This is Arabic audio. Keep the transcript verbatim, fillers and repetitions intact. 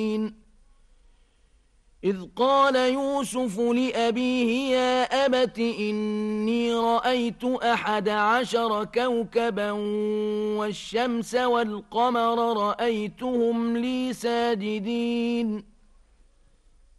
إذ قال يوسف لأبيه يا أبت إني رأيت أحد عشر كوكبا والشمس والقمر رأيتهم لي ساجدين